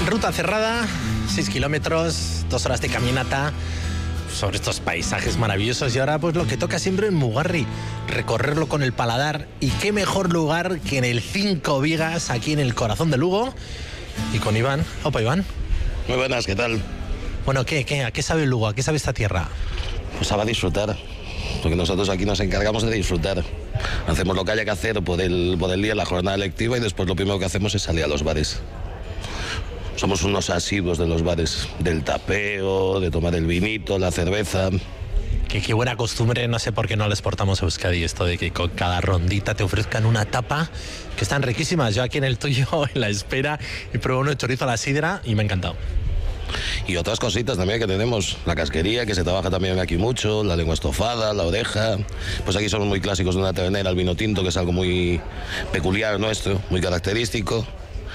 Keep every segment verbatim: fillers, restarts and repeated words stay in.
Ruta cerrada, seis kilómetros, dos horas de caminata sobre estos paisajes maravillosos y ahora pues lo que toca siempre en Mugarri, recorrerlo con el paladar y qué mejor lugar que en el Cinco Vigas, aquí en el corazón de Lugo y con Iván. Opa, Iván. Muy buenas, ¿qué tal? Bueno, ¿qué, qué? ¿A qué sabe Lugo? ¿A qué sabe esta tierra? Pues a disfrutar, porque nosotros aquí nos encargamos de disfrutar. Hacemos lo que haya que hacer por el, por el día, la jornada lectiva, y después lo primero que hacemos es salir a los bares. Somos unos asiduos de los bares, del tapeo, de tomar el vinito, la cerveza. Qué, qué buena costumbre, no sé por qué no les portamos a Euskadi esto de que con cada rondita te ofrezcan una tapa, que están riquísimas. Yo aquí en el tuyo, en la espera, he probado uno de chorizo a la sidra y me ha encantado. Y otras cositas también que tenemos, la casquería, que se trabaja también aquí mucho, la lengua estofada, la oreja. Pues aquí somos muy clásicos de una ternera, el vino tinto, que es algo muy peculiar nuestro, muy característico.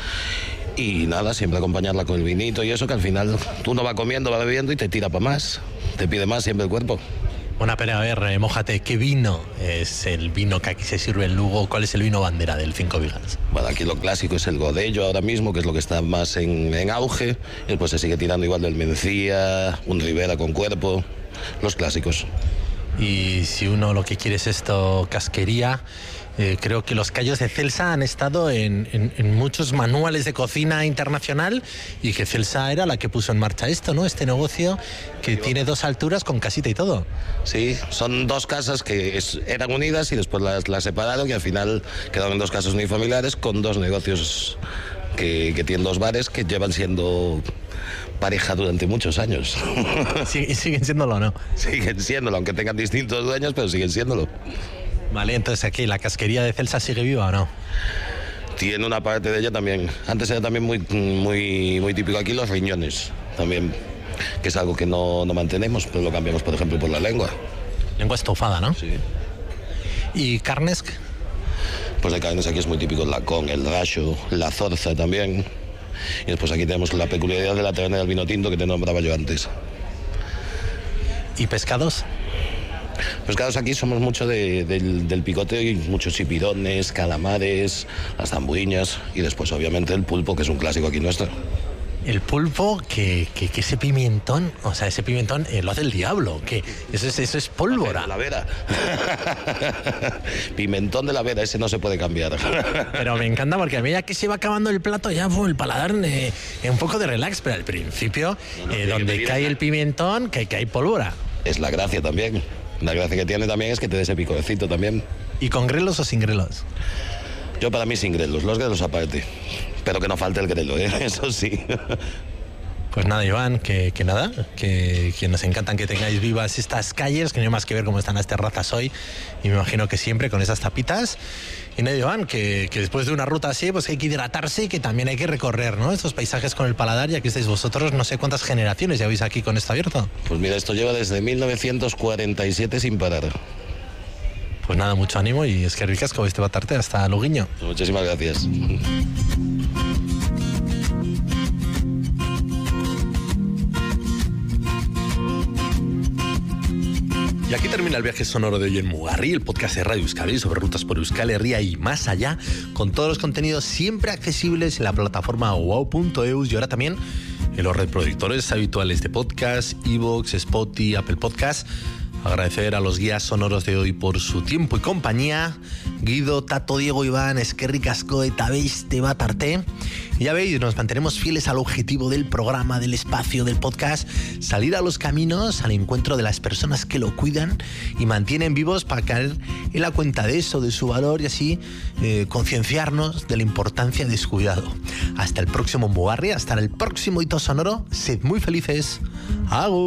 Y nada, siempre acompañarla con el vinito y eso, que al final uno va comiendo, va bebiendo y te tira para más, te pide más siempre el cuerpo. Bueno, pero a ver, eh, mójate, ¿qué vino es el vino que aquí se sirve en Lugo? ¿Cuál es el vino bandera del Cinco Vigas? Bueno, aquí lo clásico es el Godello ahora mismo, que es lo que está más en, en auge. Y después se sigue tirando igual del Mencía, un Ribera con cuerpo, los clásicos. Y si uno lo que quiere es esto, casquería, eh, creo que los callos de Celsa han estado en, en, en muchos manuales de cocina internacional y que Celsa era la que puso en marcha esto, ¿no? Este negocio que tiene dos alturas con casita y todo. Sí, son dos casas que es, eran unidas y después las, las separaron y al final quedaron en dos casas unifamiliares con dos negocios que, que tienen dos bares que llevan siendo pareja durante muchos años. Sí, siguen siéndolo, ¿no? Siguen siéndolo, aunque tengan distintos dueños, pero siguen siéndolo. Vale, entonces aquí, ¿la casquería de Celsa sigue viva o no? Tiene una parte de ella también. Antes era también muy, muy, muy típico aquí los riñones, también, que es algo que no, no mantenemos, pero lo cambiamos, por ejemplo, por la lengua. Lengua estofada, ¿no? Sí. ¿Y carnes? Pues de carnes aquí es muy típico el lacón, el racho, la zorza también. Y después aquí tenemos la peculiaridad de la ternera del vino tinto que te nombraba yo antes. ¿Y pescados? Pescados aquí somos mucho de, del, del picoteo y muchos chipirones, calamares, las zambuiñas y después obviamente el pulpo, que es un clásico aquí nuestro. El pulpo, que, que, que ese pimentón, o sea, ese pimentón eh, lo hace el diablo, que eso es, eso es pólvora. De la Vera. Pimentón de la Vera, ese no se puede cambiar. Pero me encanta porque a medida que se va acabando el plato ya fue el paladar eh, un poco de relax, pero al principio, no, no, eh, donde cae el pimentón, que, que hay pólvora. Es la gracia también. La gracia que tiene también es que te dé ese picocito también. ¿Y con grelos o sin grelos? Yo para mí sin grelos, los grelos aparte. Pero que no falte el grelo, ¿eh? Eso sí. Pues nada, Iván, que, que nada, que, que nos encantan que tengáis vivas estas calles, que no hay más que ver cómo están las terrazas hoy, y me imagino que siempre con esas tapitas. Y nada, Iván, que, que después de una ruta así, pues hay que hidratarse y que también hay que recorrer, ¿no? Estos paisajes con el paladar, ya que estáis vosotros, no sé cuántas generaciones lleváis aquí con esto abierto. Pues mira, esto lleva desde mil novecientos cuarenta y siete sin parar. Pues nada, mucho ánimo y es que ricasco este batarte hasta Luguiño. Muchísimas gracias. Y aquí termina el viaje sonoro de hoy en Mugarri, el podcast de Radio Euskadi sobre rutas por Euskal Herria y más allá, con todos los contenidos siempre accesibles en la plataforma wow punto eus y ahora también en los reproductores habituales de podcast, iVoox, Spotify, Apple Podcast. Agradecer a los guías sonoros de hoy por su tiempo y compañía. Guido, Tato, Diego, Iván, eskerrik asko eta beste bat arte. Y ya veis, nos mantenemos fieles al objetivo del programa, del espacio, del podcast, salir a los caminos al encuentro de las personas que lo cuidan y mantienen vivos para caer en la cuenta de eso, de su valor y así eh, concienciarnos de la importancia de su cuidado. Hasta el próximo Mugarri, hasta el próximo hito sonoro. Sed muy felices. Agur.